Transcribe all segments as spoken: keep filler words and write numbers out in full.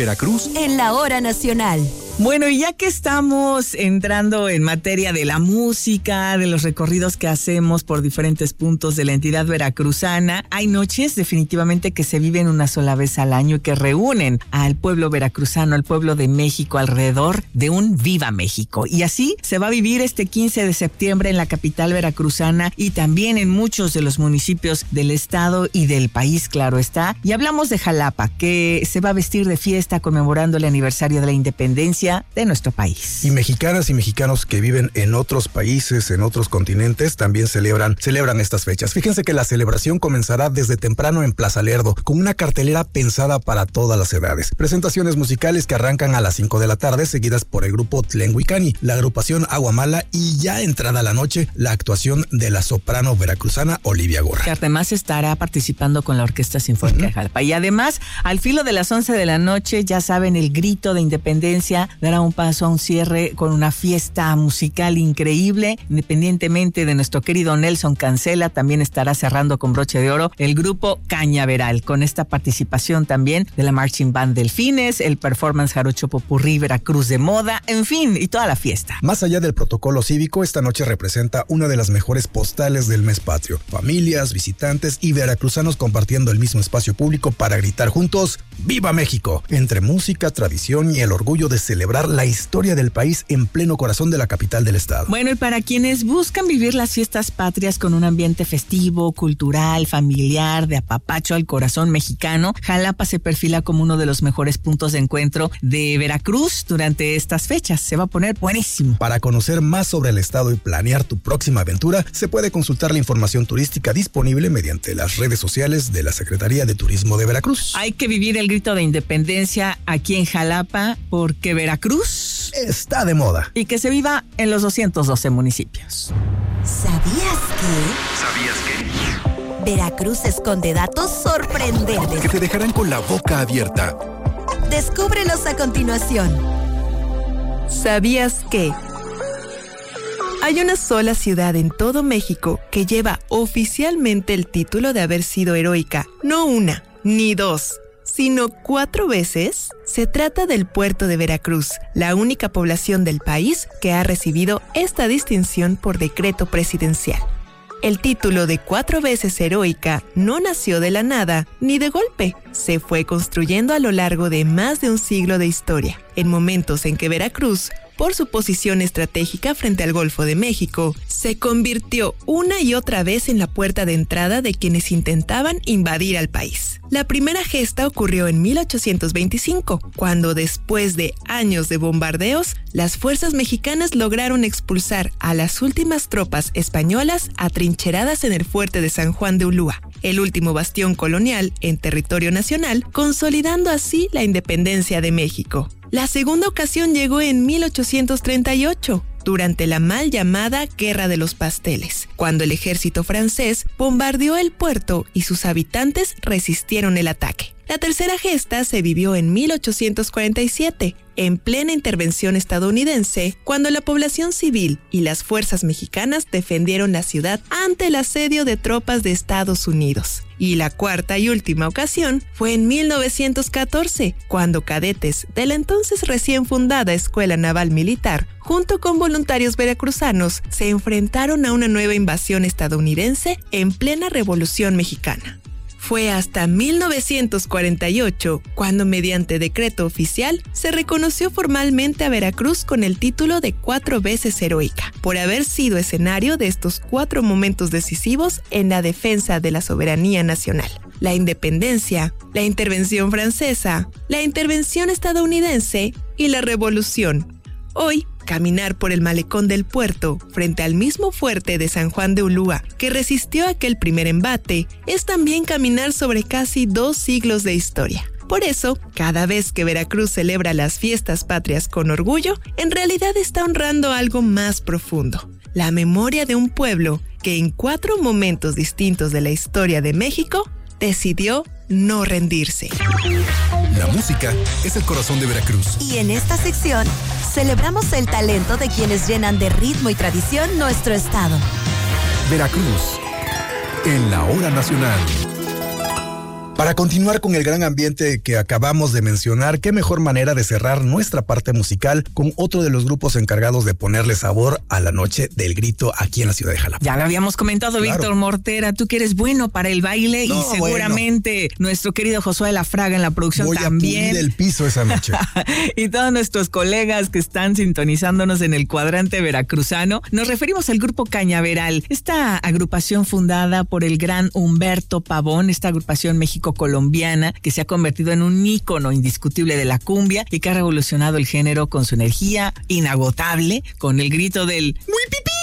Veracruz en la hora nacional. Bueno, y ya que estamos entrando en materia de la música, de los recorridos que hacemos por diferentes puntos de la entidad veracruzana, hay noches definitivamente que se viven una sola vez al año y que reúnen al pueblo veracruzano, al pueblo de México, alrededor de un Viva México. Y así se va a vivir este quince de septiembre en la capital veracruzana y también en muchos de los municipios del estado y del país, claro está. Y hablamos de Jalapa, que se va a vestir de fiesta conmemorando el aniversario de la independencia de nuestro país. Y mexicanas y mexicanos que viven en otros países, en otros continentes, también celebran, celebran estas fechas. Fíjense que la celebración comenzará desde temprano en Plaza Lerdo, con una cartelera pensada para todas las edades. Presentaciones musicales que arrancan a las cinco de la tarde, seguidas por el grupo Tlenguicani, la agrupación Aguamala y ya entrada la noche, la actuación de la soprano veracruzana Olivia Gorra. Que además estará participando con la Orquesta Sinfónica uh-huh. de Jalapa. Y además, al filo de las once de la noche, ya saben, el grito de independencia dará un paso a un cierre con una fiesta musical increíble. Independientemente de nuestro querido Nelson Cancela, también estará cerrando con broche de oro el grupo Cañaveral, con esta participación también de la Marching Band Delfines, el Performance Jarocho Popurrí Veracruz de Moda, en fin, y toda la fiesta. Más allá del protocolo cívico, esta noche representa una de las mejores postales del mes patrio. Familias, visitantes y veracruzanos compartiendo el mismo espacio público para gritar juntos ¡Viva México! Entre música, tradición y el orgullo de celebrar la historia del país en pleno corazón de la capital del estado. Bueno, y para quienes buscan vivir las fiestas patrias con un ambiente festivo, cultural, familiar, de apapacho al corazón mexicano, Jalapa se perfila como uno de los mejores puntos de encuentro de Veracruz durante estas fechas. Se va a poner buenísimo. Para conocer más sobre el estado y planear tu próxima aventura, se puede consultar la información turística disponible mediante las redes sociales de la Secretaría de Turismo de Veracruz. Hay que vivir el grito de independencia aquí en Jalapa porque Veracruz está de moda. Y que se viva en los doscientos doce municipios. ¿Sabías ¿Sabías que? Veracruz esconde datos sorprendentes que te dejarán con la boca abierta. Descúbrelos a continuación. ¿Sabías que? Hay una sola ciudad en todo México que lleva oficialmente el título de haber sido heroica, no una, ni dos, sino cuatro veces. Se trata del puerto de Veracruz, la única población del país que ha recibido esta distinción por decreto presidencial. El título de cuatro veces heroica no nació de la nada ni de golpe. Se fue construyendo a lo largo de más de un siglo de historia, en momentos en que Veracruz, por su posición estratégica frente al Golfo de México, se convirtió una y otra vez en la puerta de entrada de quienes intentaban invadir al país. La primera gesta ocurrió en mil ochocientos veinticinco, cuando después de años de bombardeos, las fuerzas mexicanas lograron expulsar a las últimas tropas españolas atrincheradas en el fuerte de San Juan de Ulúa, el último bastión colonial en territorio nacional, consolidando así la independencia de México. La segunda ocasión llegó en mil ochocientos treinta y ocho, durante la mal llamada Guerra de los Pasteles, cuando el ejército francés bombardeó el puerto y sus habitantes resistieron el ataque. La tercera gesta se vivió en mil ochocientos cuarenta y siete, en plena intervención estadounidense, cuando la población civil y las fuerzas mexicanas defendieron la ciudad ante el asedio de tropas de Estados Unidos. Y la cuarta y última ocasión fue en mil novecientos catorce, cuando cadetes de la entonces recién fundada Escuela Naval Militar, junto con voluntarios veracruzanos, se enfrentaron a una nueva invasión estadounidense en plena Revolución Mexicana. Fue hasta mil novecientos cuarenta y ocho cuando, mediante decreto oficial, se reconoció formalmente a Veracruz con el título de cuatro veces heroica, por haber sido escenario de estos cuatro momentos decisivos en la defensa de la soberanía nacional: la independencia, la intervención francesa, la intervención estadounidense y la revolución. Hoy, caminar por el malecón del puerto, frente al mismo fuerte de San Juan de Ulúa, que resistió aquel primer embate, es también caminar sobre casi dos siglos de historia. Por eso, cada vez que Veracruz celebra las fiestas patrias con orgullo, en realidad está honrando algo más profundo: la memoria de un pueblo que en cuatro momentos distintos de la historia de México decidió no rendirse. La música es el corazón de Veracruz. Y en esta sección celebramos el talento de quienes llenan de ritmo y tradición nuestro estado. Veracruz, en la hora nacional. Para continuar con el gran ambiente que acabamos de mencionar, qué mejor manera de cerrar nuestra parte musical con otro de los grupos encargados de ponerle sabor a la noche del grito aquí en la ciudad de Jalapa. Ya lo habíamos comentado, claro. Víctor Mortera, tú que eres bueno para el baile no, y seguramente bueno. nuestro querido Josué de la Fraga en la producción Voy también. Voy a pulir el piso esa noche. Y todos nuestros colegas que están sintonizándonos en el cuadrante veracruzano, nos referimos al grupo Cañaveral, esta agrupación fundada por el gran Humberto Pavón, esta agrupación México-colombiana que se ha convertido en un ícono indiscutible de la cumbia y que ha revolucionado el género con su energía inagotable, con el grito del ¡muy pipí!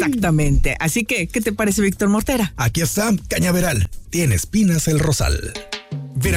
Exactamente. Así que, ¿qué te parece, Víctor Mortera? Aquí está Cañaveral. Tiene espinas el rosal.